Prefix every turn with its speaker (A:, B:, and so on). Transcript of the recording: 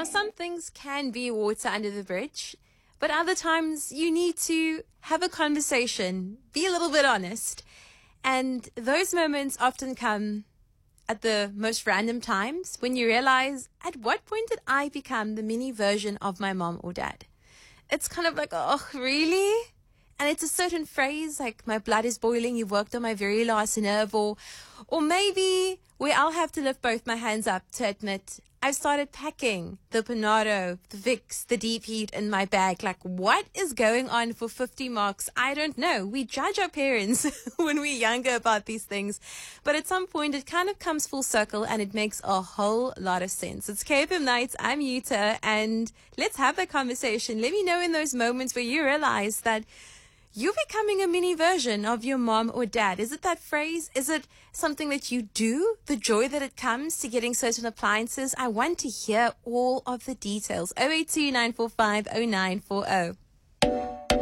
A: Now, some things can be water under the bridge, but other times you need to have a conversation, be a little bit honest. And those moments often come at the most random times when you realize, at what point did I become the mini version of my mom or dad? It's kind of like, oh, really? And it's a certain phrase like, my blood is boiling, you've worked on my very last nerve, or maybe where I'll have to lift both my hands up to admit I've started packing the Panado, the Vicks, the Deep Heat in my bag. Like, what is going on for 50 marks? I don't know. We judge our parents when we're younger about these things. But at some point, it kind of comes full circle and it makes a whole lot of sense. It's KFM Nights. I'm Yuta, and let's have that conversation. Let me know in those moments where you realize that you're becoming a mini version of your mom or dad. Is it that phrase? Is it something that you do? The joy that it comes to getting certain appliances? I want to hear all of the details. 082 945 0940.